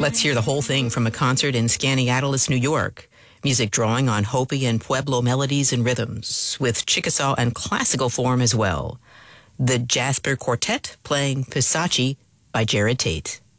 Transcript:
Let's hear the whole thing from a concert in Skaneateles, New York. Music drawing on Hopi and Pueblo melodies and rhythms, with Chickasaw and classical form as well. The Jasper Quartet playing Pisachi by Jared Tate.